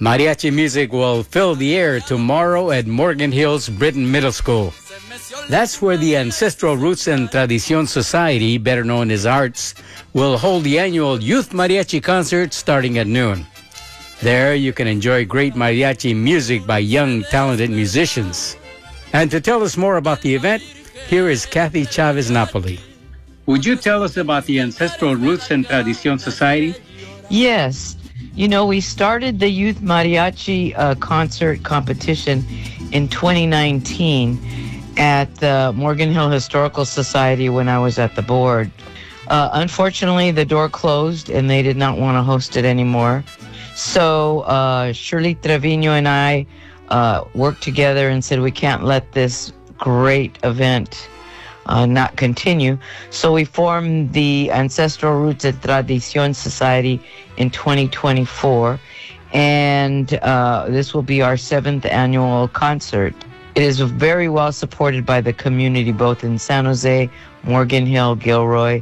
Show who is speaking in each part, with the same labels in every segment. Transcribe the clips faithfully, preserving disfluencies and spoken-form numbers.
Speaker 1: Mariachi music will fill the air tomorrow at Morgan Hills Britain Middle School. That's where the Ancestral Roots and Tradicion Society, better known as ARTS, will hold the annual Youth Mariachi Concert starting at noon. There, you can enjoy great mariachi music by young, talented musicians. And to tell us more about the event, here is Kathy Chavez Napoli. Would you tell us about the Ancestral Roots and Tradicion Society?
Speaker 2: Yes. You know, we started the Youth Mariachi uh, Concert Competition in twenty nineteen at the Morgan Hill Historical Society when I was at the board. Uh, unfortunately, the door closed and they did not want to host it anymore. So uh, Shirley Trevino and I uh, worked together and said we can't let this great event uh, not continue. So we formed the Ancestral Roots and Tradicion Society in twenty twenty-four, and uh, this will be our seventh annual concert. It is very well supported by the community, both in San Jose, Morgan Hill, Gilroy,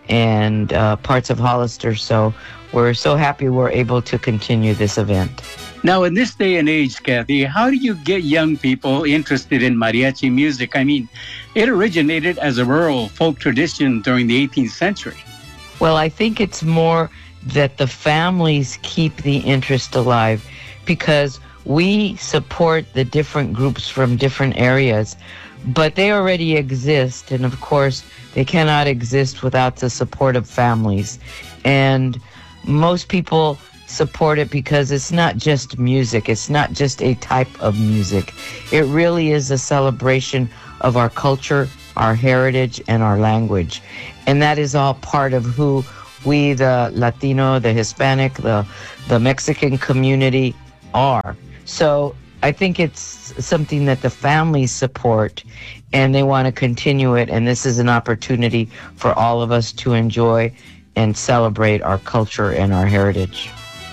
Speaker 2: and uh, parts of Hollister. So we're so happy we're able to continue this event.
Speaker 1: Now, in this day and age, Kathy, how do you get young people interested in mariachi music? I mean, it originated as a rural folk tradition during the eighteenth century.
Speaker 2: Well, I think it's more that the families keep the interest alive, because we support the different groups from different areas, but they already exist, and of course they cannot exist without the support of families. And most people support it because it's not just music, it's not just a type of music. It really is a celebration of our culture, our heritage, and our language. And that is all part of who we, the Latino, the Hispanic, the, the Mexican community are. So I think it's something that the families support and they want to continue it. And this is an opportunity for all of us to enjoy and celebrate our culture and our heritage.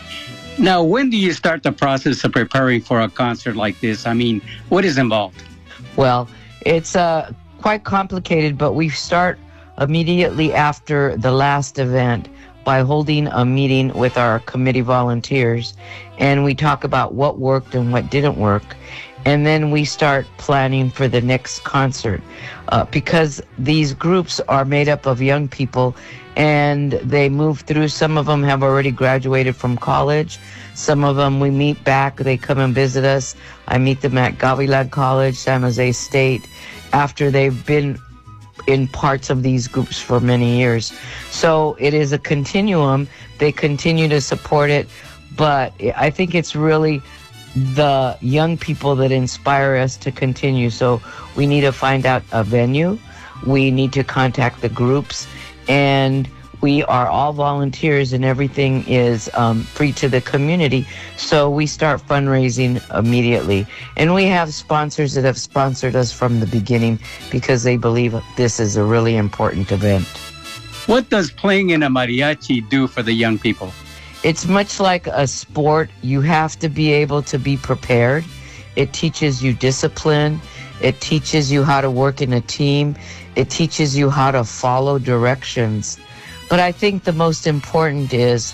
Speaker 1: Now, when do you start the process of preparing for a concert like this? I mean, what is involved?
Speaker 2: Well, it's uh, quite complicated, but we start immediately after the last event by holding a meeting with our committee volunteers, and we talk about what worked and what didn't work, and then we start planning for the next concert. Uh, because these groups are made up of young people and they move through, some of them have already graduated from college, some of them we meet back, they come and visit us. I meet them at Gavilan College, San Jose State, after they've been in parts of these groups for many years. So it is a continuum. They continue to support it, but I think it's really the young people that inspire us to continue. So we need to find out a venue, we need to contact the groups, and we are all volunteers and everything is um, free to the community. So we start fundraising immediately. And we have sponsors that have sponsored us from the beginning because they believe this is a really important event.
Speaker 1: What does playing in a mariachi do for the young people?
Speaker 2: It's much like a sport. You have to be able to be prepared. It teaches you discipline. It teaches you how to work in a team. It teaches you how to follow directions. But I think the most important is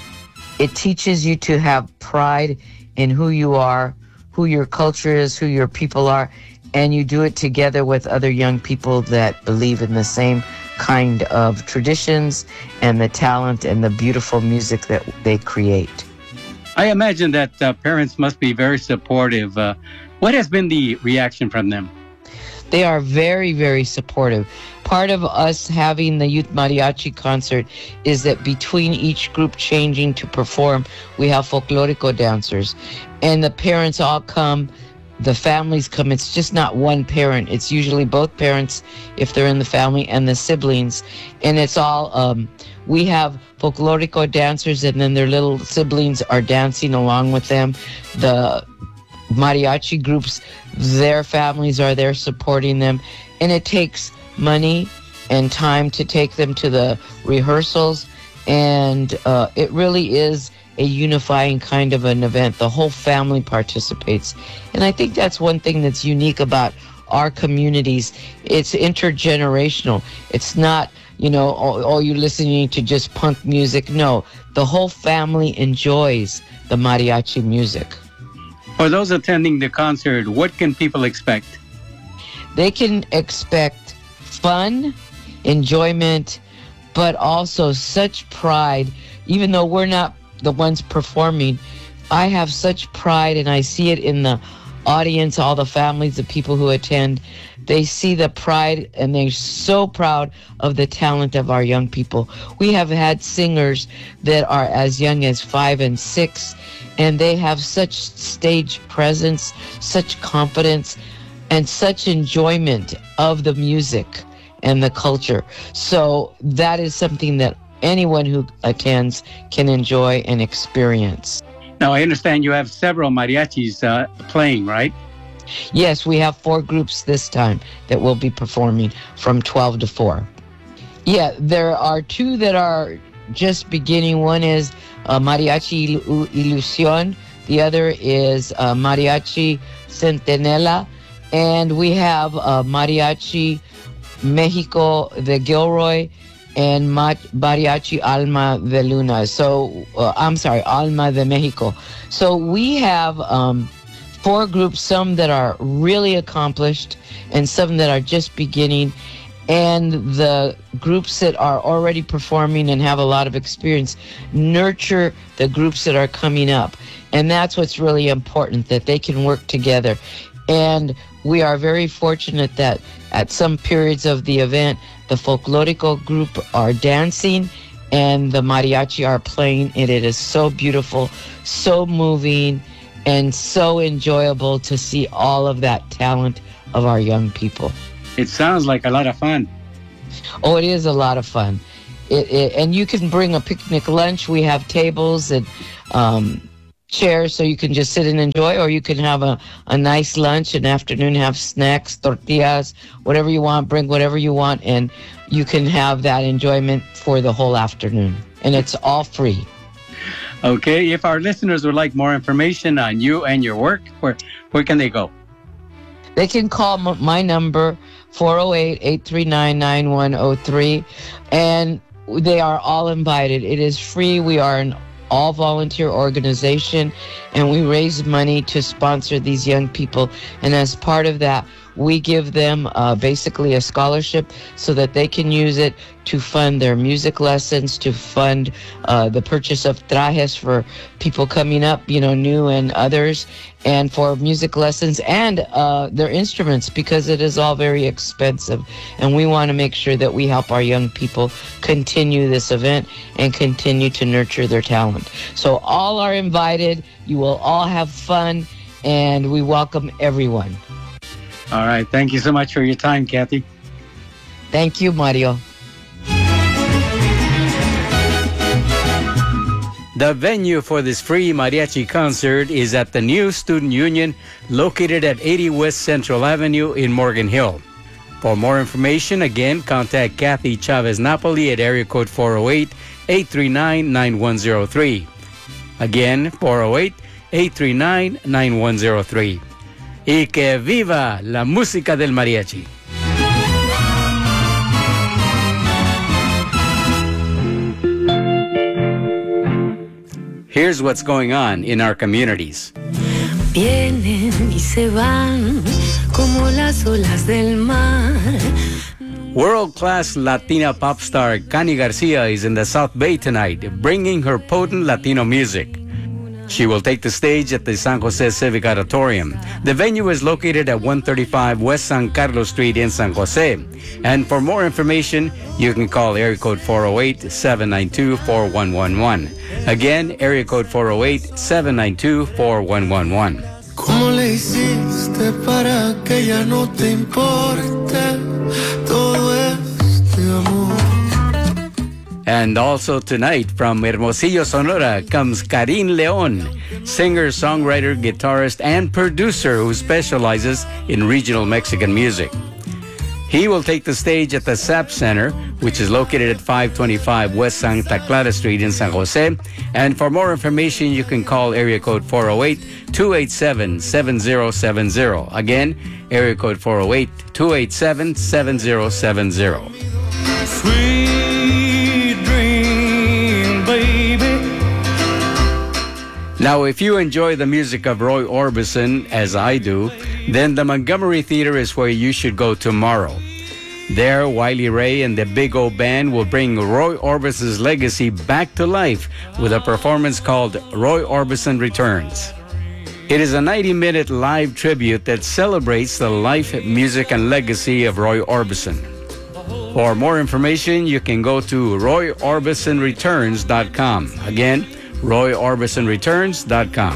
Speaker 2: it teaches you to have pride in who you are, who your culture is, who your people are, and you do it together with other young people that believe in the same kind of traditions and the talent and the beautiful music that they create.
Speaker 1: I imagine that uh, parents must be very supportive. Uh, what has been the reaction from them?
Speaker 2: They are very, very supportive. Part of us having the Youth Mariachi concert is that between each group changing to perform, we have folklorico dancers. And the parents all come, the families come. It's just not one parent. It's usually both parents, if they're in the family, and the siblings. And it's all, um, we have folklorico dancers, and then their little siblings are dancing along with them. The mariachi groups, their families are there supporting them, and it takes money and time to take them to the rehearsals, and uh, it really is a unifying kind of an event. The whole family participates, and I think that's one thing that's unique about our communities. It's intergenerational. It's not, you know, oh, oh, you're listening to just punk music. No, the whole family enjoys the mariachi music.
Speaker 1: For those attending the concert, what can people expect?
Speaker 2: They can expect fun, enjoyment, but also such pride. Even though we're not the ones performing, I have such pride, and I see it in the audience, all the families, the people who attend. They see the pride, and they're so proud of the talent of our young people. We have had singers that are as young as five and six, and they have such stage presence, such confidence, and such enjoyment of the music and the culture. So that is something that anyone who attends can enjoy and experience.
Speaker 1: Now, I understand you have several mariachis uh, playing, right?
Speaker 2: Yes, we have four groups this time that will be performing from twelve to four. Yeah, there are two that are just beginning. One is uh, Mariachi Ilusión. The other is uh, Mariachi Centinela. And we have uh, Mariachi Mexico de Gilroy and Mariachi Alma de Luna. So, uh, I'm sorry, Alma de Mexico. So we have um, four groups, some that are really accomplished and some that are just beginning. And the groups that are already performing and have a lot of experience nurture the groups that are coming up. And that's what's really important, that they can work together. And we are very fortunate that at some periods of the event, the folklorico group are dancing and the mariachi are playing, and it is so beautiful, so moving, and so enjoyable to see all of that talent of our young people.
Speaker 1: It sounds like a lot of fun.
Speaker 2: Oh, it is a lot of fun. It, it, and you can bring a picnic lunch. We have tables and um, chairs so you can just sit and enjoy, or you can have a, a nice lunch, an afternoon, have snacks, tortillas, whatever you want, bring whatever you want, and you can have that enjoyment for the whole afternoon. And it's all free.
Speaker 1: Okay, if our listeners would like more information on you and your work, where, where can they go?
Speaker 2: They can call m- my number, four oh eight, eight three nine, nine one oh three, and they are all invited. It is free. We are an all-volunteer organization, and we raise money to sponsor these young people. And as part of that, we give them uh, basically a scholarship so that they can use it to fund their music lessons, to fund uh, the purchase of trajes for people coming up, you know, new and others, and for music lessons and uh, their instruments, because it is all very expensive. And we want to make sure that we help our young people continue this event and continue to nurture their talent. So all are invited. You will all have fun, and we welcome everyone.
Speaker 1: All right. Thank you so much for your time, Kathy.
Speaker 2: Thank you, Mario.
Speaker 1: The venue for this free mariachi concert is at the new Student Union located at eighty West Central Avenue in Morgan Hill. For more information, again, contact Kathy Chavez Napoli at area code four oh eight, eight three nine, nine one oh three. Again, four oh eight, eight three nine, nine one oh three. Y que viva la música del mariachi. Here's what's going on in our communities.
Speaker 3: Vienen y se van como las olas del mar.
Speaker 1: World-class Latina pop star Cani Garcia is in the South Bay tonight, bringing her potent Latino music. She will take the stage at the San Jose Civic Auditorium. The venue is located at one thirty-five West San Carlos Street in San Jose. And for more information, you can call area code four oh eight, seven nine two, four one one one. Again, area code four oh eight, seven nine two, four one one one.
Speaker 4: ¿Cómo le hiciste para que ya no te importe todo este amor?
Speaker 1: And also tonight from Hermosillo, Sonora, comes Karin Leon, singer, songwriter, guitarist, and producer who specializes in regional Mexican music. He will take the stage at the S A P Center, which is located at five twenty-five West Santa Clara Street in San Jose. And for more information, you can call area code four oh eight, two eight seven, seven oh seven oh. Again, area code four oh eight, two eight seven, seven oh seven oh.
Speaker 4: Free.
Speaker 1: Now, if you enjoy the music of Roy Orbison, as I do, then the Montgomery Theater is where you should go tomorrow. There, Wiley Ray and the Big O Band will bring Roy Orbison's legacy back to life with a performance called Roy Orbison Returns. It is a ninety-minute live tribute that celebrates the life, music, and legacy of Roy Orbison. For more information, you can go to roy orbison returns dot com. Again, roy orbison returns dot com.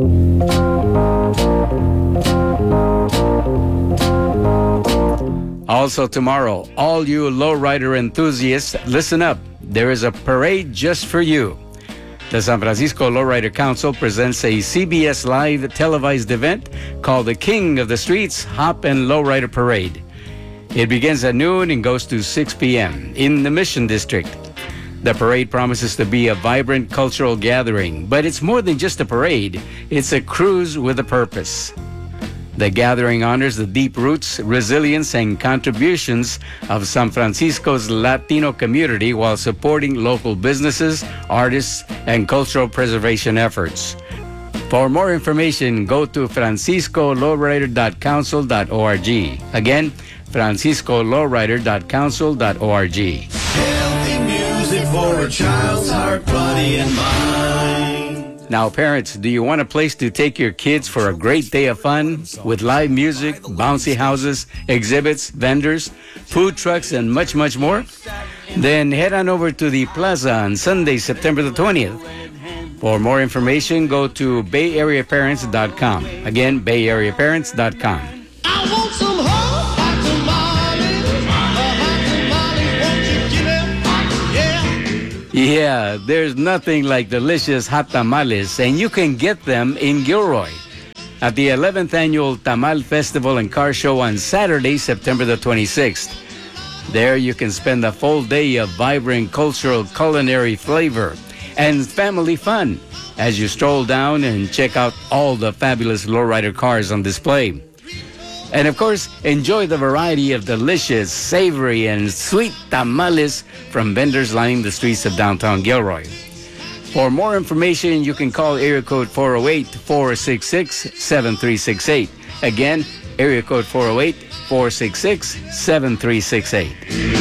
Speaker 1: Also tomorrow, all you lowrider enthusiasts, listen up. There is a parade just for you. The San Francisco Lowrider Council presents a C B S Live televised event called the King of the Streets Hop and Lowrider Parade. It begins at noon and goes to six p.m. in the Mission District. The parade promises to be a vibrant cultural gathering, but it's more than just a parade. It's a cruise with a purpose. The gathering honors the deep roots, resilience, and contributions of San Francisco's Latino community while supporting local businesses, artists, and cultural preservation efforts. For more information, go to francisco lowrider dot council dot org. Again, francisco lowrider dot council dot org.
Speaker 4: Healthy music for a child's heart, body, and mind.
Speaker 1: Now, parents, do you want a place to take your kids for a great day of fun with live music, bouncy houses, exhibits, vendors, food trucks, and much, much more? Then head on over to the Plaza on Sunday, September the twentieth. For more information, go to bay area parents dot com. Again, bay area parents dot com.
Speaker 4: I want some hot, hot tamales. Hot tamales, won't you give it? Yeah.
Speaker 1: Yeah, there's nothing like delicious hot tamales, and you can get them in Gilroy at the eleventh Annual Tamal Festival and Car Show on Saturday, September the twenty-sixth. There you can spend a full day of vibrant cultural culinary flavor and family fun as you stroll down and check out all the fabulous lowrider cars on display. And of course, enjoy the variety of delicious, savory, and sweet tamales from vendors lining the streets of downtown Gilroy. For more information, you can call area code four oh eight, four six six, seven three six eight. Again, area code four oh eight, four six six, seven three six eight.